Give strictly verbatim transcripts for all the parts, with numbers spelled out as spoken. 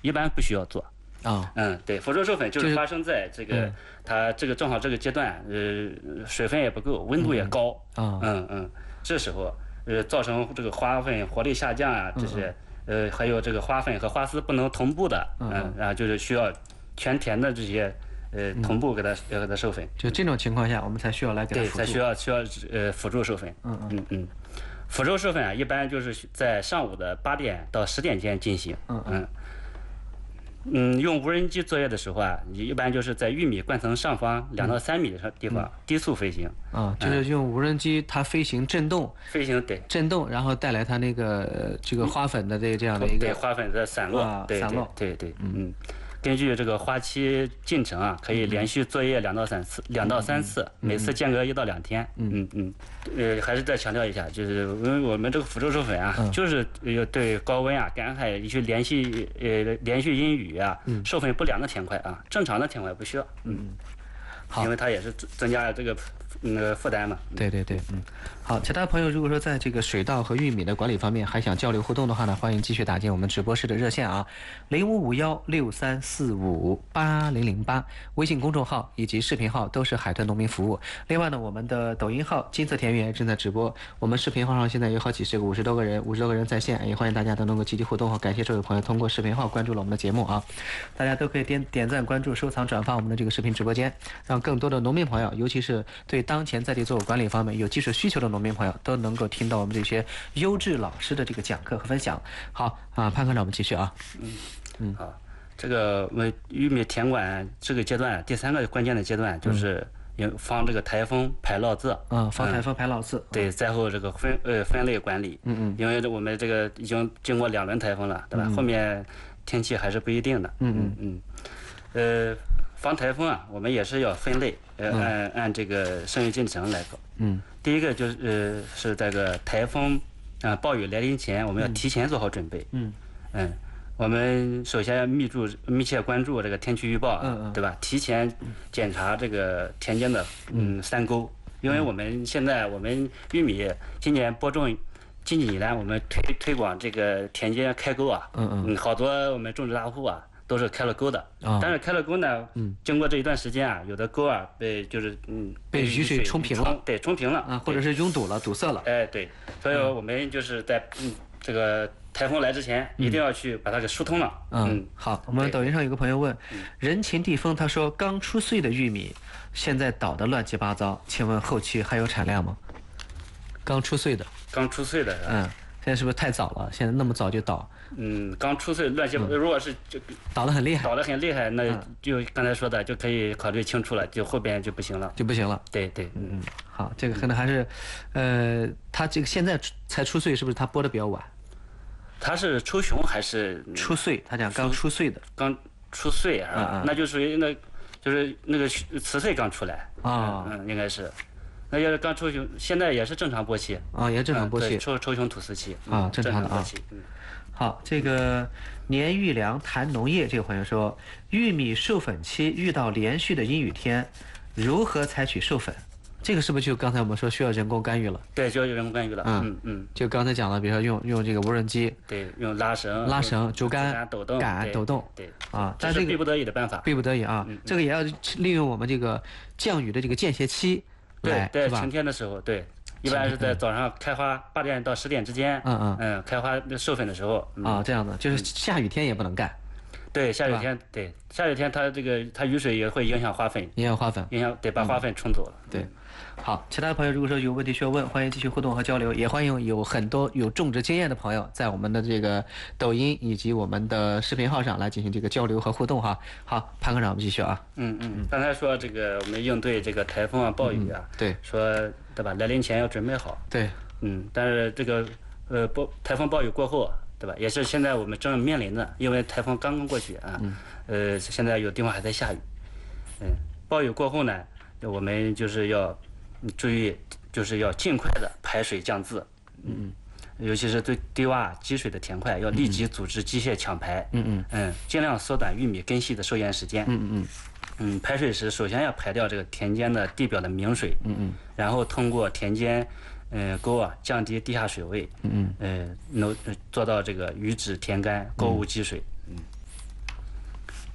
一般不需要做。 啊、哦， 嗯，对，腐熟授粉就是发生在这个、 就是、 它这个正好这个阶段，呃，水分也不够，温度也高， 啊、哦， 嗯嗯，这时候呃造成这个花粉活力下降啊，这些、嗯、呃还有这个花粉和花丝不能同步的，嗯，嗯然后就是需要全田的这些呃同步给它要给它授粉， 就这种情况下，我们才需要来给它对， 辅助， 才需要需要呃辅助授粉， 嗯嗯嗯嗯，辅助授粉啊，一般就是在上午的八点到十点间进行， 嗯嗯。嗯，用无人机作业的时候啊，一般就是在玉米冠层上方两到三米的地方、嗯、低速飞行。 啊，就是用无人机它飞行震动， 飞行对震动，然后带来它那个、呃、这个花粉的这这样的一个对花粉的散落， 啊、 对散落， 对对对，嗯。根据这个花期进程啊，可以连续作业两到三次，两、嗯、到三次，嗯、每次间隔一到两天。嗯嗯，呃，还是再强调一下，就是因为我们这个辅助授粉啊，嗯、就是要对高温啊、干旱以及连续呃连续阴雨啊，嗯、授粉不良的田块啊，正常的田块不需要。嗯，好，因为它也是增加了这个那个负担嘛。 对对对，嗯。好，其他朋友如果说在这个水稻和玉米的管理方面还想交流互动的话呢，欢迎继续打进我们直播室的热线啊，零五五幺六三四五八零零八，微信公众号以及视频号都是海豚农民服务。另外呢，我们的抖音号金色田园正在直播，我们视频号上现在有好几十个，五十多个人，五十多个人在线，也欢迎大家都能够积极互动和感谢这位朋友通过视频号关注了我们的节目啊，大家都可以点点赞、关注、收藏、转发我们的这个视频直播间，让更多的农民朋友，尤其是对当前在地作物管理方面有技术需求的农民朋友都能够听到我们这些优质老师的这个讲课和分享。好啊，潘科长，我们继续啊。 嗯嗯，好，这个我们玉米田管这个阶段，第三个关键的阶段就是防这个台风排涝渍。 嗯，防台风排涝渍。 嗯、对，再后这个分呃分类管理。嗯嗯。因为我们这个已经经过两轮台风了，对吧？嗯、后面天气还是不一定的。嗯嗯嗯。呃，防台风啊，我们也是要分类，呃，嗯、按按这个生育进程来搞。嗯。第一个就是呃是这个台风啊、呃、暴雨来临前，我们要提前做好准备。嗯嗯，我们首先要密注密切关注这个天气预报，嗯嗯，对吧？提前检查这个田间的嗯山沟，因为我们现在我们玉米今年播种，近几年我们推推广这个田间开沟啊，嗯嗯，好多我们种植大户啊。都是开了沟的，哦、但是开了沟呢，嗯，经过这一段时间啊，有的沟啊被就是嗯被雨水冲平了， 对，冲平了啊，或者是拥堵了、堵塞了。 哎，对，所以我们就是在嗯这个台风来之前，一定要去把它给疏通了。 嗯，嗯好，我们抖音上有个朋友问，人情地丰，他说刚出穗的玉米现在倒得乱七八糟，请问后期还有产量吗？刚出穗的， 刚出穗的， 嗯。现在是不是太早了？现在那么早就倒？ 嗯，刚出穗乱七八糟，如果是就倒得很厉害， 倒得很厉害，那就刚才说的就可以考虑清除了，就后边就不行了， 就不行了。 对对， 嗯嗯，好，这个可能还是，呃，他这个现在才出穗，是不是他播的比较晚？ 他是出熊还是出穗？他讲刚出穗的， 刚出穗是吧？那就属于那，就是那个雌穗刚出来啊，嗯，应该是。那要是刚抽熊，现在也是正常播期啊，也正常播期， 抽抽熊吐丝期啊，正常的啊。 嗯， 好，这个年玉良谈农业这个朋友说，玉米授粉期遇到连续的阴雨天，如何采取授粉？这个是不是就刚才我们说需要人工干预了？ 对，需要人工干预了。嗯嗯， 就刚才讲了，比如说用用这个无人机， 对，用拉绳、 拉绳、竹竿、 抖动、 杆、抖动， 对啊， 这是逼不得已的办法。 逼不得已啊，这个也要利用我们这个降雨的这个间歇期。 对对，晴天的时候，对，一般是在早上开花八点到十点之间，嗯嗯嗯，开花授粉的时候啊，这样的，就是下雨天也不能干。 对，下雨天，对，下雨天它这个它雨水也会影响花粉， 影响花粉， 影响对，把花粉冲走了。 对，好，其他朋友如果说有问题需要问，欢迎继续互动和交流，也欢迎有很多有种植经验的朋友在我们的这个抖音以及我们的视频号上来进行这个交流和互动哈。好，潘科长，我们继续啊。 嗯嗯，刚才说这个我们应对这个台风啊、暴雨啊， 对， 说对吧？来临前要准备好。 对， 嗯，但是这个呃暴台风暴雨过后，对吧？也是现在我们正面临的，因为台风刚刚过去啊，呃，现在有地方还在下雨。嗯，暴雨过后呢，我们就是要注意，就是要尽快的排水降渍。嗯，尤其是对低洼积水的田块，要立即组织机械抢排。嗯嗯嗯，尽量缩短玉米根系的收盐时间。嗯嗯嗯。嗯，排水时首先要排掉这个田间的地表的明水。嗯嗯。然后通过田间。嗯，沟啊，降低地下水位，嗯嗯，呃，能做到这个雨止田干，沟无积水，嗯。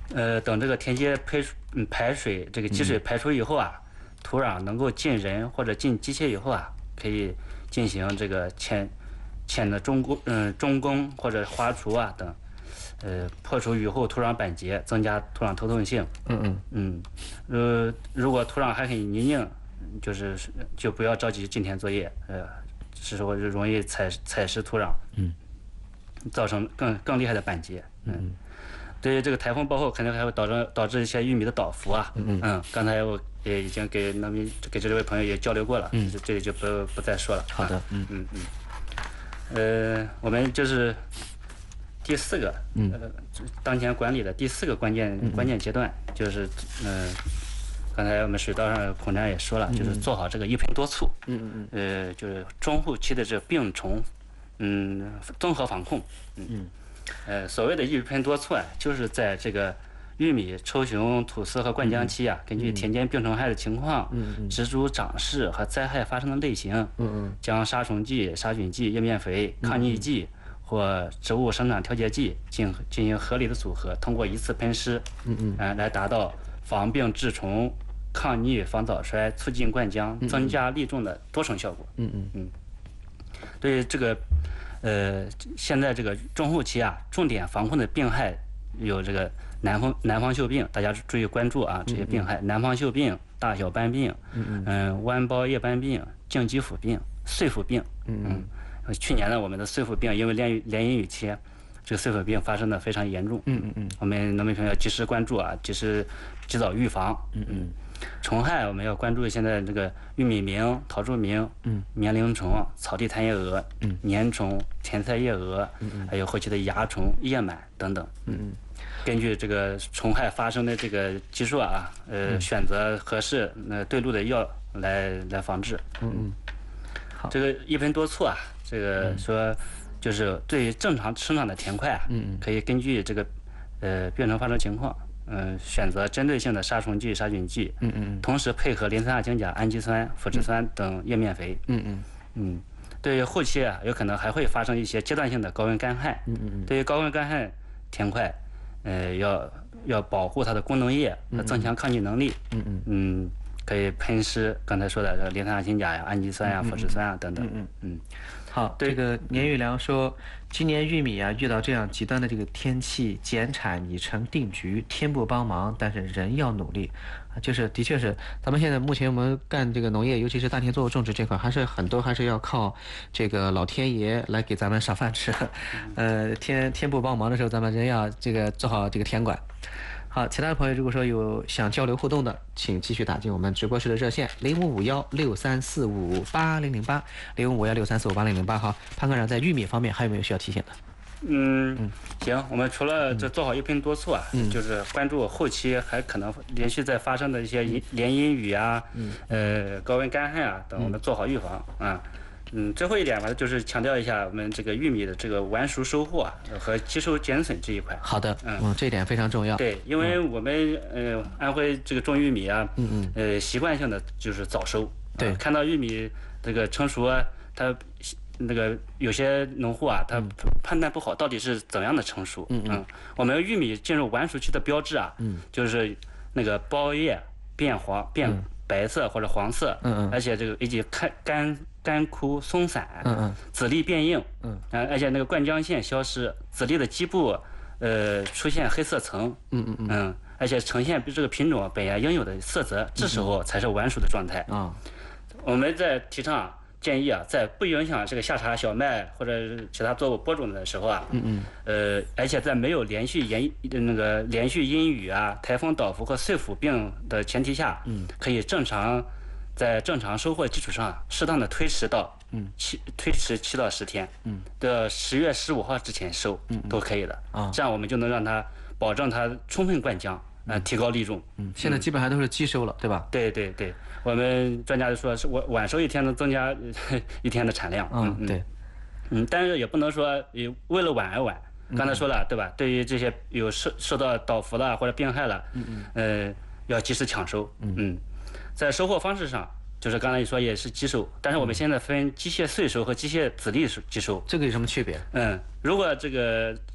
呃，等这个田间排嗯排水这个积水排出以后啊，土壤能够进人或者进机械以后啊，可以进行这个浅浅的中工嗯中工或者花锄啊等，呃破除雨后土壤板结，增加土壤透透性。 嗯嗯嗯，呃，如果土壤还很泥泞，就是就不要着急进田作业，呃，是说容易踩踩湿土壤， 嗯， 造成更更厉害的板结。嗯，对于这个台风暴后，肯定还会导致导致一些玉米的倒伏啊。 嗯嗯，刚才我也已经给那边给这位朋友也交流过了，嗯，这里就不不再说了。 好的，嗯嗯嗯，呃，我们就是第四个， 嗯呃，当前管理的第四个关键关键阶段，就是嗯、呃，刚才我们水稻上孔站也说了，就是做好这个一盆多促， 嗯嗯嗯，呃，就是中后期的这病虫，嗯，综合防控，嗯嗯， 呃，所谓的一盆多促啊，就是在这个玉米、抽熊、吐丝和灌浆期啊，根据田间病虫害的情况、植株长势和灾害发生的类型， 嗯嗯， 将杀虫剂、杀菌剂、叶面肥、抗逆剂或植物生长调节剂进进行合理的组合，通过一次喷施， 嗯嗯， 呃，来达到防病治虫、抗逆防早衰、促进灌浆、增加粒重的多重效果。 嗯嗯嗯，对于这个，呃，现在这个中后期啊，重点防控的病害有这个南方南方锈病，大家注意关注啊，这些病害：南方锈病、大小斑病，嗯嗯，弯包叶斑病、茎基腐病、穗腐病，嗯嗯。去年呢，我们的穗腐病因为连雨连阴雨期，这个穗腐病发生的非常严重。 嗯嗯嗯， 我们农民朋友要及时关注啊，及时及早预防。 嗯嗯， 虫害我们要关注现在这个玉米鸣、桃树鸣、 嗯， 棉铃虫、草地弹叶蛾、 嗯， 粘虫、甜菜叶蛾，嗯还有后期的蚜虫、叶螨等等。 嗯嗯， 根据这个虫害发生的这个基数啊，呃，嗯、选择合适呃对路的药来来防治。 嗯嗯，好， 这个一盆多促啊。这个说，就是对于正常生长的田块啊， 嗯可以根据这个呃病虫发生情况，嗯、呃，选择针对性的杀虫剂、杀菌剂， 嗯嗯， 同时配合磷酸亚氢钾、氨基酸、腐殖酸等叶面肥， 嗯嗯嗯，对于后期啊，有可能还会发生一些阶段性的高温干旱， 嗯嗯， 对于高温干旱田块，呃，要要保护它的功能叶和增强抗逆能力， 嗯嗯嗯，可以喷施刚才说的这个磷酸亚氢钾呀、氨基酸呀、腐殖酸啊等等， 嗯嗯嗯。 好，这个年玉良说，今年玉米啊遇到这样极端的这个天气，减产已成定局，天不帮忙，但是人要努力，啊，就是的确是，咱们现在目前我们干这个农业，尤其是大田作物种植这块，还是很多还是要靠这个老天爷来给咱们赏饭吃，呃，天天不帮忙的时候，咱们人要这个做好这个田管。好，其他的朋友如果说有想交流互动的，请继续打进我们直播室的热线零五五幺六三四五八零零八零五五幺六三四五八零零八。好，潘科长在玉米方面还有没有需要提醒的？ 嗯，嗯行，我们除了这做好一盆多促啊，嗯、就是关注后期还可能连续在发生的一些连阴雨啊，嗯、呃高温干旱啊等，我们做好预防啊。嗯，最后一点吧，就是强调一下我们这个玉米的这个完熟收获啊和基收减损这一块。 好的，嗯，嗯这一点非常重要。 对，因为我们呃安徽这个种玉米啊， 嗯嗯， 呃习惯性的就是早收。 对， 呃、看到玉米这个成熟啊，它那个有些农户啊，他判断不好到底是怎样的成熟。嗯嗯，我们玉米进入完熟期的标志啊，嗯，就是那个包叶变黄变白色或者黄色，嗯嗯，而且这个以及干干。干枯松散， 嗯嗯， 籽粒变硬， 嗯， 而且那个灌浆线消失，籽粒的基部，呃，出现黑色层， 嗯嗯嗯， 嗯，而且呈现这个品种本来应有的色泽，这时候才是完熟的状态啊。 我们在提倡建议啊，在不影响这个夏茶、小麦或者其他作物播种的时候啊， 嗯嗯， 呃，而且在没有连续连那个连续阴雨啊、台风倒伏和穗腐病的前提下，嗯，可以正常。在正常收获基础上，适当的推迟到嗯七推迟七到十天，嗯的十月十五号之前收，嗯都可以的啊。这样我们就能让它保证它充分灌浆，呃，提高粒重。 嗯，现在基本上都是机收了，对吧？ 对对对，我们专家就说是晚晚收一天能增加一天的产量。 嗯嗯，对， 嗯，但是也不能说为了晚而晚。刚才说了，对吧？对于这些有受受到倒伏了或者病害了，嗯嗯，呃，要及时抢收。嗯嗯。在收获方式上，就是刚才你说也是机收，但是我们现在分机械穗收和机械籽粒机收。 这个有什么区别？ 嗯，如果这个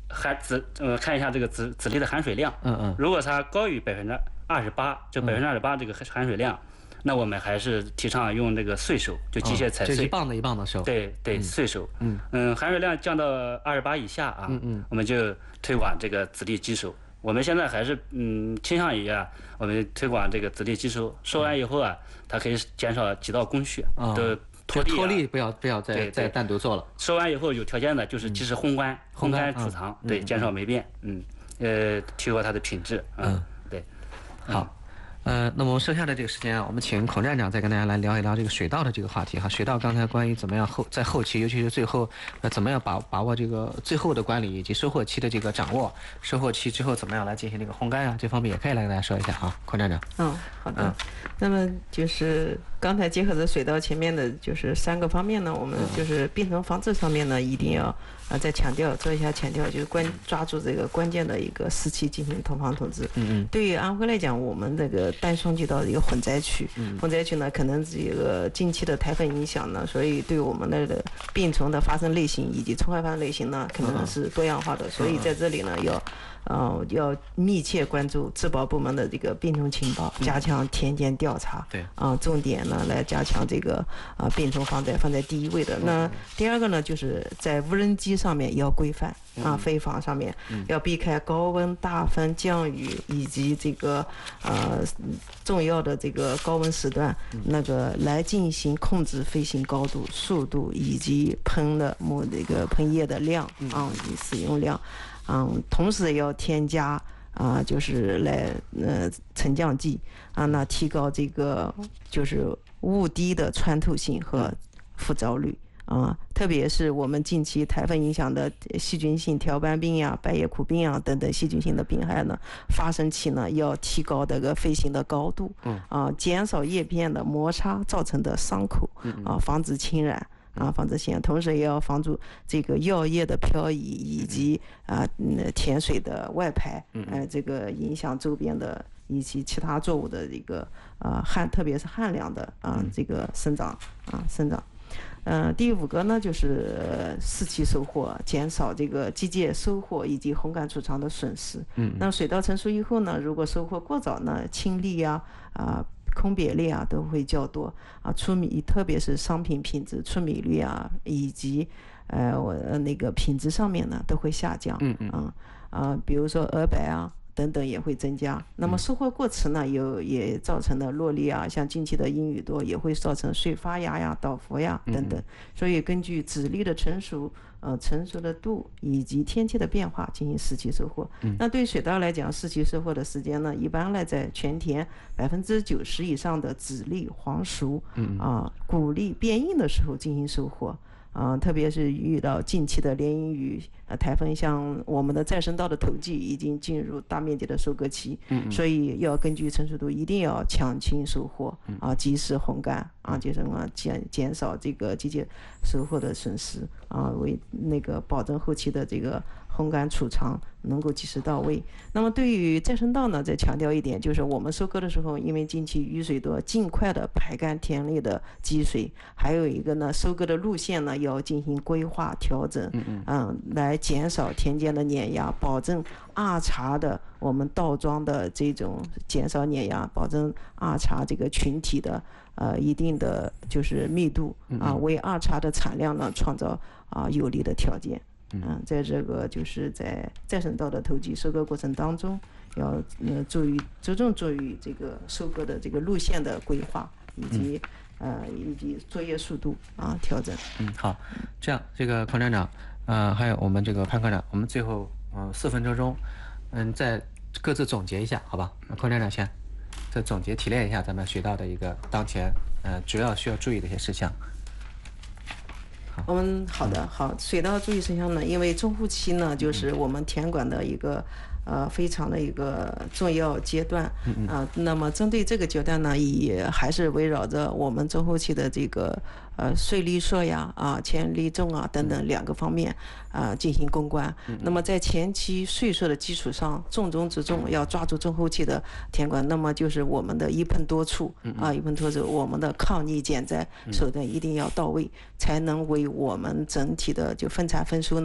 含籽呃看一下这个籽籽粒的含水量， 嗯嗯， 如果它高于百分之二十八，就百分之二十八这个含水量。那我们还是提倡用这个碎手，就机械踩碎， 就一磅的一磅的手。 对对，碎手。嗯嗯，含水量降到二十八以下啊，嗯嗯，我们就推广这个籽粒机手。我们现在还是嗯倾向于啊，我们推广这个籽粒机收，收完以后啊，它可以减少几道工序，都脱粒， 脱粒不要不要再再单独做了。 收完以后有条件的就是及时烘干，烘干储藏，对，减少霉变，嗯，呃，提高它的品质，嗯，对， 好。呃，那么剩下的这个时间啊，我们请孔站长再跟大家来聊一聊这个水稻的这个话题哈。水稻刚才关于怎么样后在后期，尤其是最后，呃，怎么样把把握这个最后的管理以及收获期的这个掌握，收获期之后怎么样来进行这个烘干啊，这方面也可以来跟大家说一下啊，孔站长。 嗯，好的。嗯、那么就是刚才结合着水稻前面的就是三个方面呢，我们就是病虫防治上面呢，一定要啊再强调做一下强调，就是关抓住这个关键的一个时期进行投放投资。嗯嗯。对于安徽来讲，我们这个单双季稻的一个混栽区，混栽区呢，可能这个近期的台风影响呢，所以对我们的病虫的发生类型以及虫害发生类型呢，可能是多样化的，所以在这里呢，要，呃，要密切关注质保部门的这个病虫情报，加强田间调查， 对， 啊，重点呢来加强这个啊病虫防灾放在第一位的。那第二个呢，就是在无人机上面要规范。啊，飞防上面要避开高温、大风、降雨以及这个呃重要的这个高温时段，那个来进行控制飞行高度、速度以及喷的木这个喷液的量啊，使用量，嗯，同时也要添加啊，就是来呃沉降剂啊，那提高这个就是雾滴的穿透性和附着率。啊，特别是我们近期台风影响的细菌性条斑病呀、百叶苦病啊等等细菌性的病害呢，发生期呢要提高这个飞行的高度，啊，减少叶片的摩擦造成的伤口，啊，防止侵染。啊，防止侵染，同时也要防住这个药液的漂移以及啊，嗯，甜水的外排，呃，这个影响周边的以及其他作物的这个啊旱，特别是旱粮的啊这个生长啊生长。嗯、呃，第五个呢就是适期收获，减少这个机械收获以及烘干储藏的损失。嗯，那水稻成熟以后呢，如果收获过早呢，青粒呀啊。啊空瘪粒啊都会较多啊，出米特别是商品品质出米率啊，以及呃我那个品质上面呢都会下降。嗯嗯啊啊，比如说鹅白啊等等也会增加。那么收获过迟呢，有也造成了落粒啊，像近期的阴雨多也会造成穗发芽呀、倒伏呀等等。所以根据籽粒的成熟。呃，成熟的度以及天气的变化进行适期收获。嗯、那对水稻来讲，适期收获的时间呢，一般来在全田百分之九十以上的籽粒黄熟，嗯啊，谷粒变硬的时候进行收获。啊，特别是遇到近期的连阴雨、呃台风，像我们的再生稻的头季已经进入大面积的收割期，嗯，所以要根据成熟度，一定要抢青收获，啊，及时烘干，啊，就是什么减减少这个机械收获的损失，啊，为那个保证后期的这个烘干储藏能够及时到位。那么对于再生稻呢，再强调一点，就是我们收割的时候，因为近期雨水多，尽快的排干田里的积水，还有一个呢，收割的路线呢要进行规划调整，嗯嗯，来减少田间的碾压，保证二茬的我们稻庄的这种减少碾压，保证二茬这个群体的呃一定的就是密度啊，为二茬的产量呢创造啊有利的条件。嗯，在这个就是在再生稻的头季收割过程当中，要呃注意着重注意这个收割的这个路线的规划，以及、嗯、呃以及作业速度啊调整。 嗯，好，这样这个孔站长，呃，还有我们这个潘科长，我们最后嗯、呃、四分钟中，嗯，再各自总结一下，好吧？孔站长先再总结提炼一下咱们水稻的一个当前呃主要需要注意的一些事项。 我们好的好，水稻注意事项呢，因为中后期呢，就是我们田管的一个呃非常的一个重要阶段啊、呃。那么针对这个阶段呢，也还是围绕着我们中后期的这个呃穗粒硕呀啊、前粒重啊等等两个方面啊、呃、进行攻关。那么在前期穗硕的基础上，重中之重要抓住中后期的田管，那么就是我们的一喷多处啊，一喷多处，我们的抗逆减灾手段一定要到位，才能为我们整体的就分产分收呢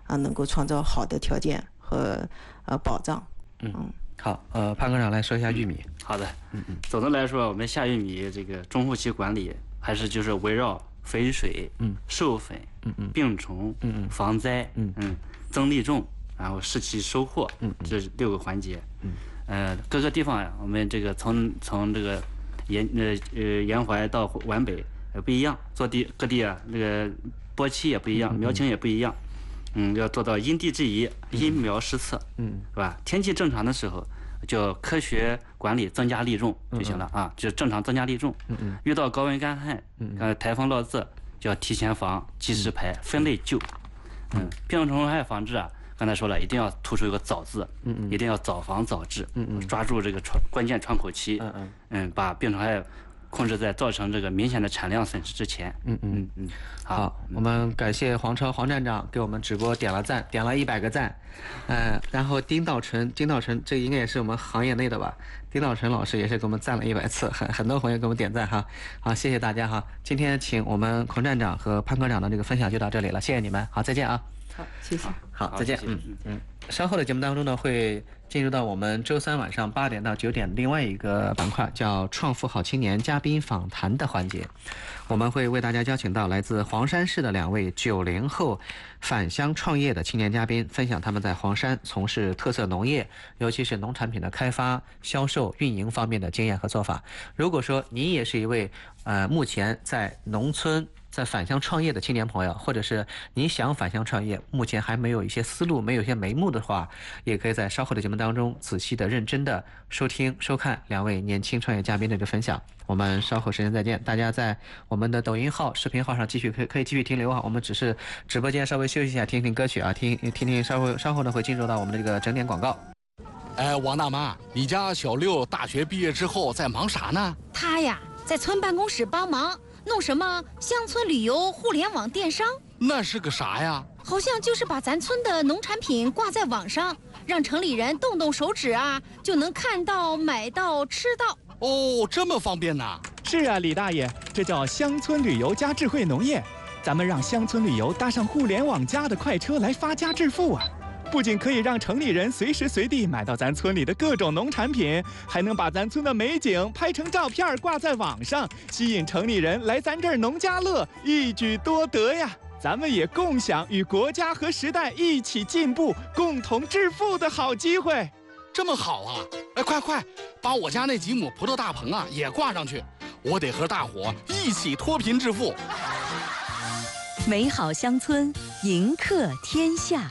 啊能够创造好的条件和呃保障。 嗯，好，呃，潘科长来说一下玉米。 好的，嗯嗯，总的来说，我们夏玉米这个中后期管理还是就是围绕肥水、嗯，授粉、嗯嗯，病虫、嗯嗯，防灾、嗯嗯，增粒种，然后适期收获，嗯，这六个环节。嗯，呃，各个地方呀，我们这个从从这个沿呃呃沿淮到皖北呃不一样，做地各地啊那个播期也不一样，苗情也不一样。嗯，要做到因地制宜，因苗施策，嗯，是吧？天气正常的时候，就科学管理，增加粒种就行了啊，就正常增加粒种。嗯嗯。遇到高温干旱，呃，台风涝渍，就要提前防，及时排，分类救。嗯，病虫害防治啊，刚才说了，一定要突出一个早字，嗯嗯，一定要早防早治，嗯嗯，抓住这个窗关键窗口期，嗯嗯，嗯，把病虫害控制在造成这个明显的产量损失之前。嗯嗯嗯。 好，好，我们感谢黄超黄站长给我们直播点了赞，点了一百个赞。呃，然后丁道成，丁道成，这应该也是我们行业内的吧？丁道成老师也是给我们赞了一百次，很很多朋友给我们点赞哈。好，谢谢大家哈。今天请我们孔站长和潘科长的这个分享就到这里了，谢谢你们。好，再见啊。 好，谢谢。 好，再见。嗯嗯嗯。稍后的节目当中呢，会进入到我们周三晚上八点到九点另外一个板块，叫“创富好青年”嘉宾访谈的环节。我们会为大家邀请到来自黄山市的两位九零后返乡创业的青年嘉宾，分享他们在黄山从事特色农业，尤其是农产品的开发、销售、运营方面的经验和做法。如果说你也是一位呃目前在农村在返乡创业的青年朋友，或者是你想返乡创业，目前还没有一些思路，没有一些眉目的话，也可以在稍后的节目当中仔细的、认真的收听、收看两位年轻创业嘉宾的这个分享。我们稍后时间再见，大家在我们的抖音号、视频号上继续可以可以继续停留啊。我们只是直播间稍微休息一下，听听歌曲啊，听听听稍后稍后呢会进入到我们的这个整点广告。 哎，王大妈，你家小六大学毕业之后在忙啥呢？ 他呀，在村办公室帮忙。弄什么乡村旅游互联网电商？ 那是个啥呀？ 好像就是把咱村的农产品挂在网上，让城里人动动手指啊，就能看到、买到、吃到。 哦，这么方便呐！ 是啊，李大爷，这叫乡村旅游加智慧农业。咱们让乡村旅游搭上互联网加的快车来发家致富啊！不仅可以让城里人随时随地买到咱村里的各种农产品，还能把咱村的美景拍成照片挂在网上，吸引城里人来咱这儿农家乐，一举多得呀！咱们也共享与国家和时代一起进步、共同致富的好机会。 这么好啊！哎，快快，把我家那几亩葡萄大棚啊也挂上去，我得和大伙一起脱贫致富。 美好乡村，迎客天下。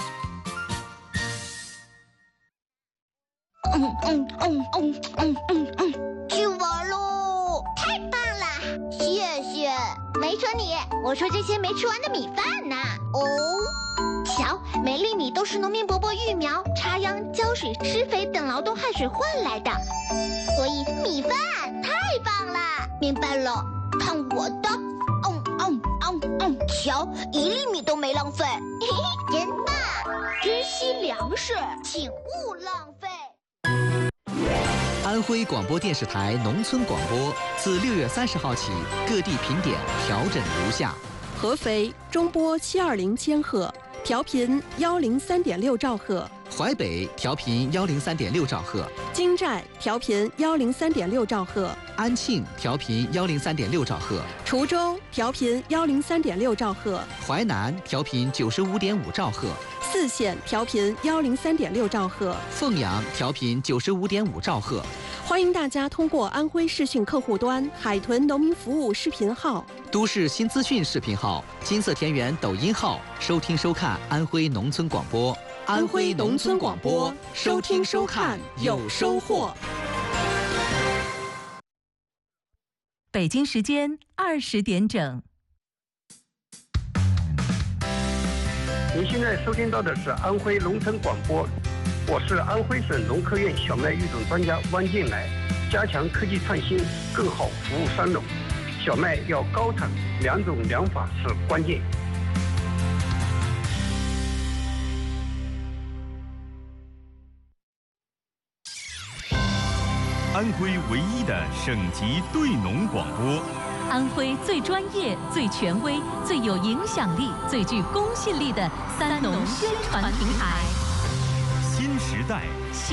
嗯嗯嗯嗯嗯嗯嗯，去玩喽！太棒了，谢谢。没说你，我说这些没吃完的米饭呢。哦，瞧，每粒米都是农民伯伯育苗、插秧、浇水、施肥等劳动汗水换来的，所以米饭太棒了。明白了，看我的。嗯嗯嗯嗯，瞧，一粒米都没浪费，嘿嘿，真棒！珍惜粮食，请勿浪费。 安徽广播电视台农村广播自六月三十号起，各地频点调整如下： 合肥中波七二零千赫，调频幺零三点六兆赫； 淮北调频幺零三点六兆赫； 金寨调频幺零三点六兆赫； 安庆调频幺零三点六兆赫； 滁州调频幺零三点六兆赫； 淮南调频九十五点五兆赫； 泗县调频幺零三点六兆赫； 凤阳调频九十五点五兆赫。 欢迎大家通过安徽视讯客户端、海豚农民服务视频号、 都市新资讯视频号、金色田园抖音号收听收看安徽农村广播。 安徽农村广播，收听收看有收获。 北京时间二十点整。 您现在收听到的是安徽农村广播，我是安徽省农科院小麦育种专家汪建来。加强科技创新，更好服务三农。小麦要高产，两种粮法是关键。 安徽唯一的省级对农广播， 安徽最专业、最权威、最有影响力、最具公信力的三农宣传平台。 新时代。